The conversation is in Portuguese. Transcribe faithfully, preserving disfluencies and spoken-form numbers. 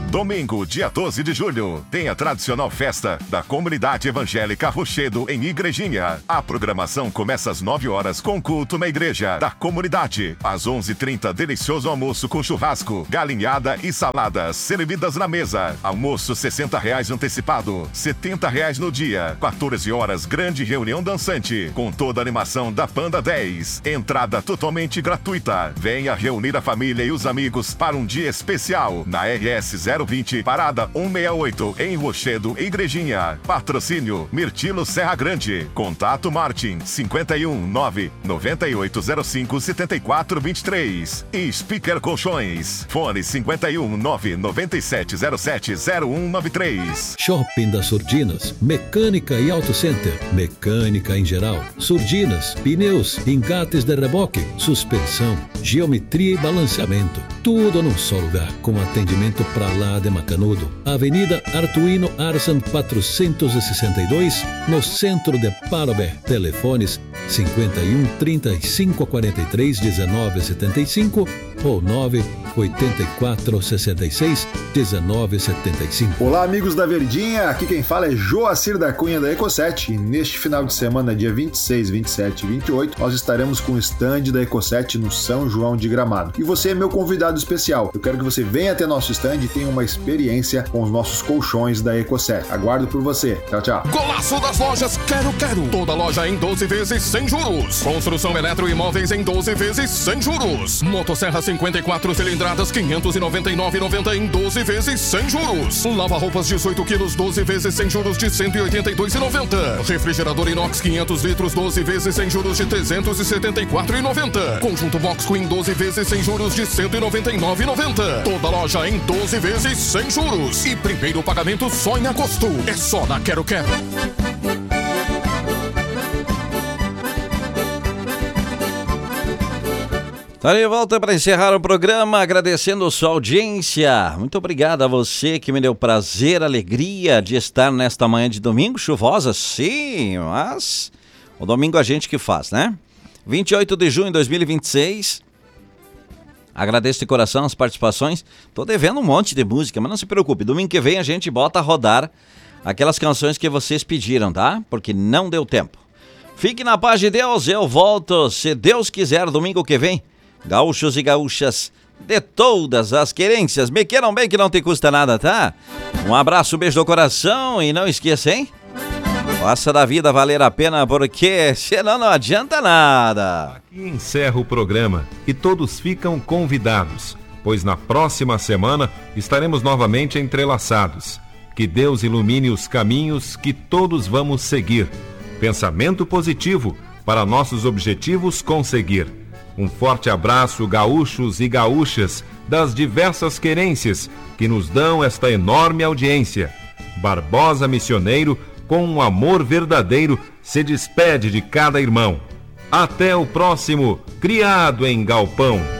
Domingo, dia doze de julho, tem a tradicional festa da Comunidade Evangélica Rochedo em Igrejinha. A programação começa às nove horas com culto na igreja da comunidade. Às onze e trinta, delicioso almoço com churrasco, galinhada e saladas servidas na mesa. Almoço sessenta reais antecipado, setenta reais no dia. quatorze horas, grande reunião dançante com toda a animação da Panda dez. Entrada totalmente gratuita. Venha reunir a família e os amigos para um dia especial na R S zero vinte, parada cento e sessenta e oito, em Rochedo, Igrejinha. Patrocínio Mirtilo Serra Grande. Contato Martin cinquenta e um, nove, noventa e oito zero cinco, setenta e quatro vinte e três. E Speaker Colchões. Fone cinquenta e um, nove, noventa e sete zero sete, zero um nove três. Shopping das Surdinas, mecânica e auto center, mecânica em geral, surdinas, pneus, engates de reboque, suspensão, geometria e balanceamento. Tudo num só lugar, com atendimento pra lá de Macanudo. Avenida Artuino Arsan quatrocentos e sessenta e dois, no centro de Parobé. Telefones cinquenta e um, trinta e cinco, quarenta e três, dezenove, setenta e cinco ou nove oito quatro, sessenta e seis, dezenove, setenta e cinco. Olá, amigos da Verdinha, aqui quem fala é Joacir da Cunha da Ecosete, e neste final de semana, dia vinte e seis, vinte e sete e vinte e oito, nós estaremos com o stand da Ecosete no São João de Gramado. E você é meu convidado especial. Eu quero que você venha até nosso stand e tenha uma experiência com os nossos colchões da Ecosete. Aguardo por você. Tchau, tchau. Golaço das lojas Quero Quero. Toda loja em doze vezes sem juros. Construção Eletroimóveis em doze vezes sem juros. Motosserra cinquenta e quatro cilindradas quinhentos e noventa e nove reais e noventa centavos em doze vezes sem juros. Lava-roupas dezoito quilos doze vezes sem juros de cento e oitenta e dois reais e noventa centavos. Refrigerador inox quinhentos litros doze vezes sem juros de trezentos e setenta e quatro reais e noventa centavos. Conjunto Box Queen doze vezes sem juros de cento e noventa e nove reais e noventa centavos. Toda loja em doze vezes sem juros. E primeiro pagamento só em agosto. É só na Quero Quero. Tá de volta para encerrar o programa, agradecendo sua audiência. Muito obrigado a você que me deu prazer, alegria de estar nesta manhã de domingo, chuvosa, sim, mas o domingo a gente que faz, né? vinte e oito de junho de dois mil e vinte e seis. Agradeço de coração as participações. Tô devendo um monte de música, mas não se preocupe, domingo que vem a gente bota a rodar aquelas canções que vocês pediram, tá? Porque não deu tempo. Fique na paz de Deus, eu volto, se Deus quiser, domingo que vem. Gaúchos e gaúchas de todas as querências, me queiram bem que não te custa nada, tá? Um abraço, um beijo no coração e não esqueça, hein? Faça da vida valer a pena, porque senão não adianta nada. Aqui encerra o programa e todos ficam convidados, pois na próxima semana estaremos novamente entrelaçados. Que Deus ilumine os caminhos que todos vamos seguir. Pensamento positivo para nossos objetivos conseguir. Um forte abraço, gaúchos e gaúchas das diversas querências que nos dão esta enorme audiência. Barbosa Missioneiro, com um amor verdadeiro, se despede de cada irmão. Até o próximo Criado em Galpão.